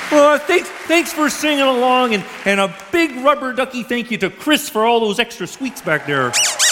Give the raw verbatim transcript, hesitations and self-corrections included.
Well, thanks, thanks for singing along, and, and a big rubber ducky thank you to Chris for all those extra squeaks back there.